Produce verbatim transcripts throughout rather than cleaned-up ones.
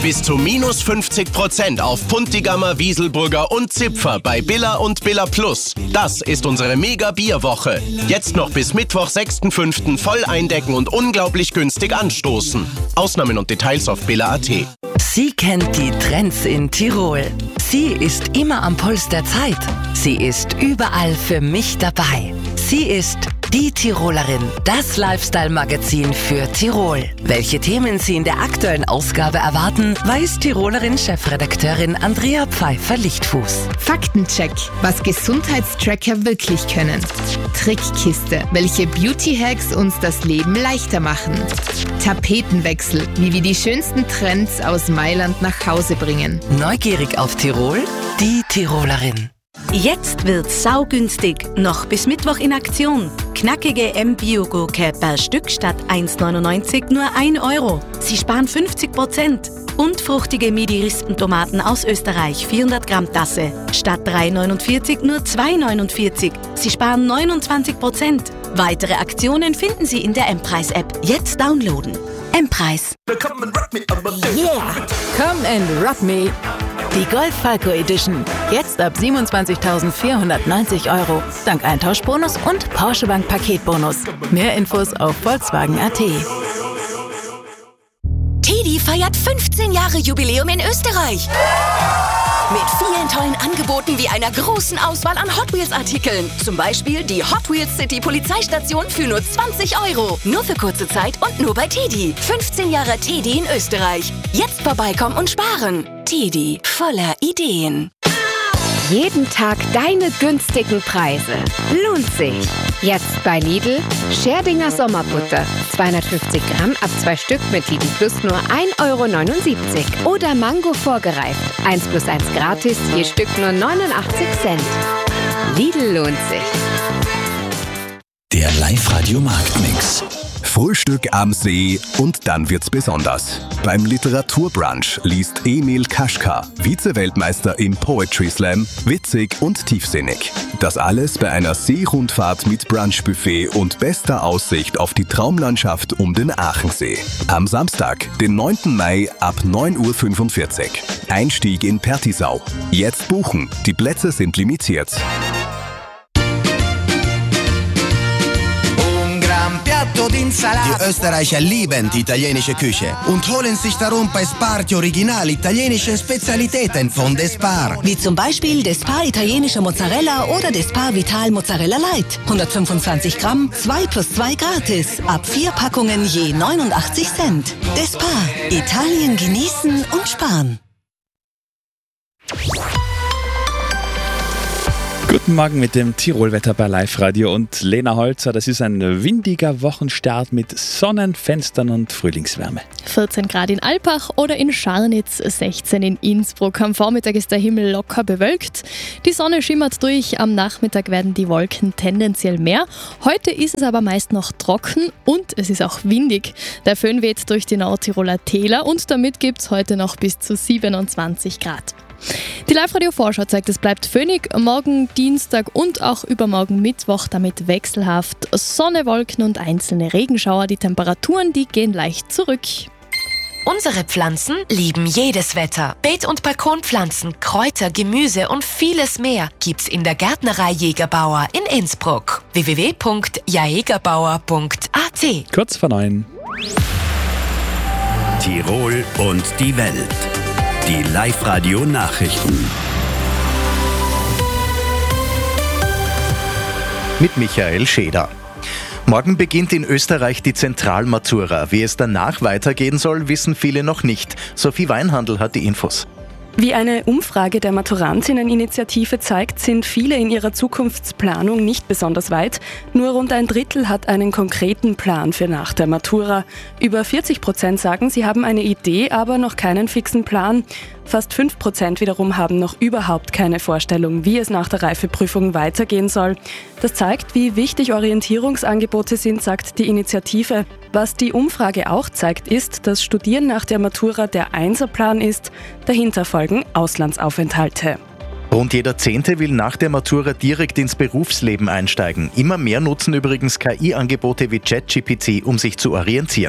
Bis zu minus fünfzig Prozent auf Puntigammer, Wieselburger und Zipfer bei Billa und Billa Plus. Das ist unsere Mega-Bierwoche. Jetzt noch bis Mittwoch, sechsten fünften voll eindecken und unglaublich günstig anstoßen. Ausnahmen und Details auf billa punkt at. Sie kennt die Trends in Tirol. Sie ist immer am Puls der Zeit. Sie ist überall für mich dabei. Sie ist die Tirolerin, das Lifestyle-Magazin für Tirol. Welche Themen Sie in der aktuellen Ausgabe erwarten, weiß Tirolerin-Chefredakteurin Andrea Pfeiffer-Lichtfuß. Faktencheck, was Gesundheitstracker wirklich können. Trickkiste, welche Beauty-Hacks uns das Leben leichter machen. Tapetenwechsel, wie wir die schönsten Trends aus Mailand nach Hause bringen. Neugierig auf Tirol? Die Tirolerin. Jetzt wird's saugünstig. Noch bis Mittwoch in Aktion. Knackige M-Bio-Gurke per Stück statt eins neunundneunzig nur ein Euro. Sie sparen fünfzig Prozent. Und fruchtige Midi-Rispentomaten aus Österreich, vierhundert Gramm Tasse. Statt drei neunundvierzig nur zwei neunundvierzig. Sie sparen neunundzwanzig Prozent. Weitere Aktionen finden Sie in der M-Preis-App. Jetzt downloaden. M-Preis. Yeah! Come and rock me. Die Golf Falco Edition. Jetzt ab siebenundzwanzigtausendvierhundertneunzig Euro. Dank Eintauschbonus und Porsche Bank Paketbonus. Mehr Infos auf Volkswagen punkt at. Teddy feiert fünfzehn Jahre Jubiläum in Österreich. Mit vielen tollen Angeboten wie einer großen Auswahl an Hot Wheels Artikeln. Zum Beispiel die Hot Wheels City Polizeistation für nur zwanzig Euro. Nur für kurze Zeit und nur bei Teddy. fünfzehn Jahre Teddy in Österreich. Jetzt vorbeikommen und sparen. Teddy, voller Ideen. Jeden Tag deine günstigen Preise. Lohnt sich. Jetzt bei Lidl Scherdinger Sommerbutter. zweihundertfünfzig Gramm ab zwei Stück mit Lidl Plus nur ein Euro neunundsiebzig. Oder Mango vorgereift. eins plus eins gratis, je Stück nur neunundachtzig Cent. Lidl lohnt sich. Der Live-Radio-Marktmix. Frühstück am See und dann wird's besonders. Beim Literaturbrunch liest Emil Kaschka, Vize-Weltmeister im Poetry Slam, witzig und tiefsinnig. Das alles bei einer Seerundfahrt mit Brunchbuffet und bester Aussicht auf die Traumlandschaft um den Aachensee. Am Samstag, den neunten Mai ab neun Uhr fünfundvierzig. Einstieg in Pertisau. Jetzt buchen, die Plätze sind limitiert. Die Österreicher lieben die italienische Küche und holen sich darum bei Spar die original italienische Spezialitäten von Despar. Wie zum Beispiel Despar italienische Mozzarella oder Despar Vital Mozzarella Light. hundertfünfundzwanzig Gramm, zwei plus zwei gratis. Ab vier Packungen je neunundachtzig Cent. Despar. Italien genießen und sparen. Guten Morgen mit dem Tirolwetter bei Live-Radio und Lena Holzer. Das ist ein windiger Wochenstart mit Sonnenfenstern und Frühlingswärme. vierzehn Grad in Alpbach oder in Scharnitz, sechzehn in Innsbruck. Am Vormittag ist der Himmel locker bewölkt. Die Sonne schimmert durch, am Nachmittag werden die Wolken tendenziell mehr. Heute ist es aber meist noch trocken und es ist auch windig. Der Föhn weht durch die Nordtiroler Täler und damit gibt es heute noch bis zu siebenundzwanzig Grad. Die Live-Radio-Vorschau zeigt, es bleibt föhnig. Morgen Dienstag und auch übermorgen Mittwoch damit wechselhaft. Sonne, Wolken und einzelne Regenschauer. Die Temperaturen, die gehen leicht zurück. Unsere Pflanzen lieben jedes Wetter. Beet- und Balkonpflanzen, Kräuter, Gemüse und vieles mehr gibt's in der Gärtnerei Jägerbauer in Innsbruck. w w w punkt jaegerbauer punkt a t. Kurz vor neun. Tirol und die Welt. Die Live-Radio-Nachrichten. Mit Michael Scheder. Morgen beginnt in Österreich die Zentralmatura. Wie es danach weitergehen soll, wissen viele noch nicht. Sophie Weinhandl hat die Infos. Wie eine Umfrage der Maturantinneninitiative zeigt, sind viele in ihrer Zukunftsplanung nicht besonders weit. Nur rund ein Drittel hat einen konkreten Plan für nach der Matura. Über vierzig Prozent sagen, sie haben eine Idee, aber noch keinen fixen Plan. Fast fünf Prozent wiederum haben noch überhaupt keine Vorstellung, wie es nach der Reifeprüfung weitergehen soll. Das zeigt, wie wichtig Orientierungsangebote sind, sagt die Initiative. Was die Umfrage auch zeigt, ist, dass Studieren nach der Matura der Einserplan ist. Dahinter folgen Auslandsaufenthalte. Rund jeder Zehnte will nach der Matura direkt ins Berufsleben einsteigen. Immer mehr nutzen übrigens K I-Angebote wie ChatGPT, um sich zu orientieren.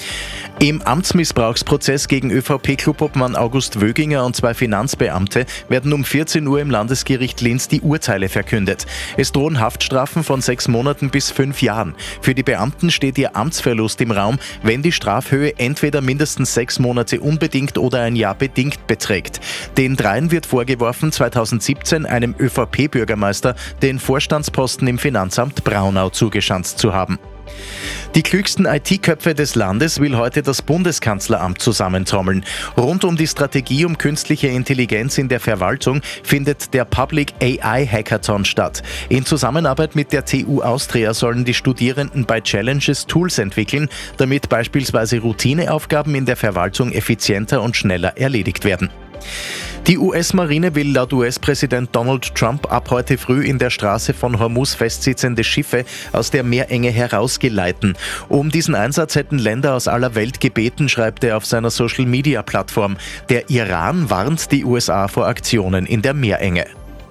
Im Amtsmissbrauchsprozess gegen ÖVP-Clubobmann August Wöginger und zwei Finanzbeamte werden um vierzehn Uhr im Landesgericht Linz die Urteile verkündet. Es drohen Haftstrafen von sechs Monaten bis fünf Jahren. Für die Beamten steht ihr Amtsverlust im Raum, wenn die Strafhöhe entweder mindestens sechs Monate unbedingt oder ein Jahr bedingt beträgt. Den dreien wird vorgeworfen, zweitausendsiebzehn einem ÖVP-Bürgermeister den Vorstandsposten im Finanzamt Braunau zugeschanzt zu haben. Die klügsten I T-Köpfe des Landes will heute das Bundeskanzleramt zusammentrommeln. Rund um die Strategie um künstliche Intelligenz in der Verwaltung findet der Public A I Hackathon statt. In Zusammenarbeit mit der T U Austria sollen die Studierenden bei Challenges Tools entwickeln, damit beispielsweise Routineaufgaben in der Verwaltung effizienter und schneller erledigt werden. Die U S-Marine will laut U S-Präsident Donald Trump ab heute früh in der Straße von Hormuz festsitzende Schiffe aus der Meerenge herausgeleiten. Um diesen Einsatz hätten Länder aus aller Welt gebeten, schreibt er auf seiner Social-Media-Plattform. Der Iran warnt die U S A vor Aktionen in der Meerenge.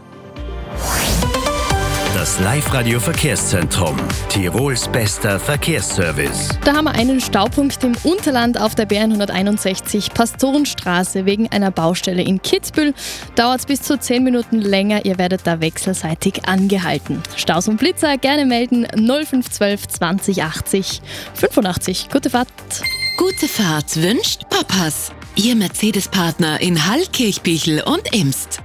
Das Live-Radio-Verkehrszentrum. Tirols bester Verkehrsservice. Da haben wir einen Staupunkt im Unterland auf der B hunderteinundsechzig Pastorenstraße wegen einer Baustelle in Kitzbühel. Dauert es bis zu zehn Minuten länger, ihr werdet da wechselseitig angehalten. Staus und Blitzer gerne melden null fünf eins zwei zwanzig achtzig fünfundachtzig. Gute Fahrt. Gute Fahrt wünscht Papas. Ihr Mercedes-Partner in Hall, Kirchbichel und Imst.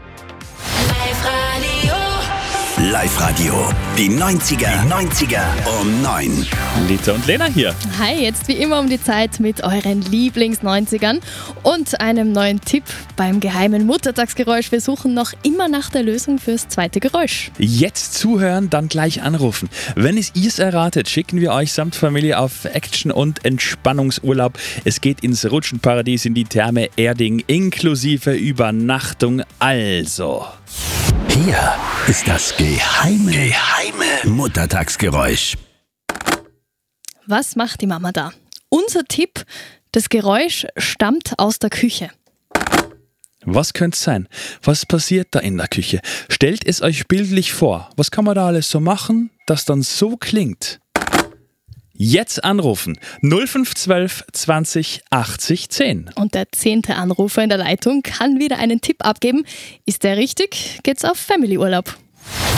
Live-Radio, die neunziger, die neunziger um neun. Lita und Lena hier. Hi, jetzt wie immer um die Zeit mit euren Lieblings-neunzigern und einem neuen Tipp beim geheimen Muttertagsgeräusch. Wir suchen noch immer nach der Lösung fürs zweite Geräusch. Jetzt zuhören, dann gleich anrufen. Wenn es ihr es erratet, schicken wir euch samt Familie auf Action- und Entspannungsurlaub. Es geht ins Rutschenparadies in die Therme Erding inklusive Übernachtung. Also... Hier ist das geheime, geheime Muttertagsgeräusch. Was macht die Mama da? Unser Tipp, das Geräusch stammt aus der Küche. Was könnte es sein? Was passiert da in der Küche? Stellt es euch bildlich vor. Was kann man da alles so machen, das dann so klingt? Jetzt anrufen. null fünf eins zwei zwanzig achtzig zehn. Und der zehnte Anrufer in der Leitung kann wieder einen Tipp abgeben. Ist der richtig? Geht's auf Family-Urlaub.